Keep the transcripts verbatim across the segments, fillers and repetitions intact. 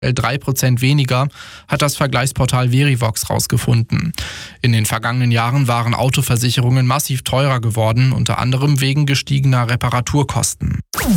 drei Prozent weniger, hat das Vergleichsportal Verivox rausgefunden. In den vergangenen Jahren waren Autoversicherungen massiv teurer geworden, unter anderem wegen gestiegener Reparaturkosten.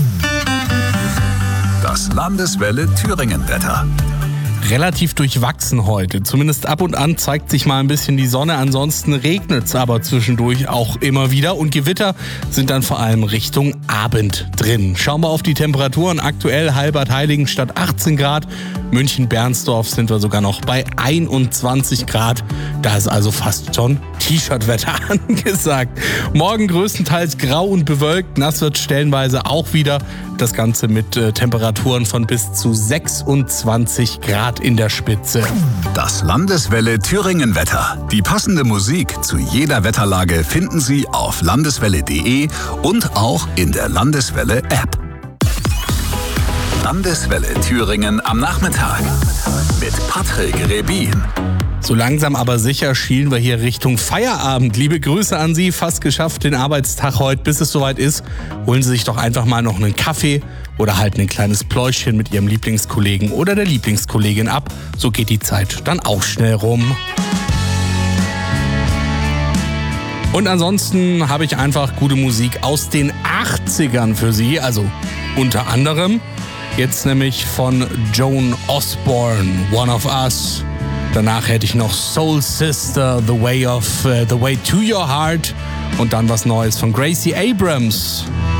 Das Landeswelle Thüringen-Wetter. Relativ durchwachsen heute. Zumindest ab und an zeigt sich mal ein bisschen die Sonne. Ansonsten regnet es aber zwischendurch auch immer wieder. Und Gewitter sind dann vor allem Richtung Abend drin. Schauen wir auf die Temperaturen. Aktuell Halbert-Heiligenstadt achtzehn Grad. München-Bernsdorf sind wir sogar noch bei einundzwanzig Grad. Da ist also fast schon T-Shirt-Wetter angesagt. Morgen größtenteils grau und bewölkt. Nass wird stellenweise auch wieder. Das Ganze mit äh, Temperaturen von bis zu sechsundzwanzig Grad in der Spitze. Das Landeswelle Thüringen-Wetter. Die passende Musik zu jeder Wetterlage finden Sie auf landeswelle punkt de und auch in der Landeswelle-App. Landeswelle Thüringen am Nachmittag mit Patrick Rebin. So langsam aber sicher schielen wir hier Richtung Feierabend. Liebe Grüße an Sie, fast geschafft den Arbeitstag heute. Bis es soweit ist, holen Sie sich doch einfach mal noch einen Kaffee oder halt ein kleines Pläuschchen mit Ihrem Lieblingskollegen oder der Lieblingskollegin ab. So geht die Zeit dann auch schnell rum. Und ansonsten habe ich einfach gute Musik aus den achtzigern für Sie. Also unter anderem jetzt nämlich von Joan Osborne, One of Us. Danach hätte ich noch Soul Sister, The Way of uh, The Way to Your Heart und dann was Neues von Gracie Abrams.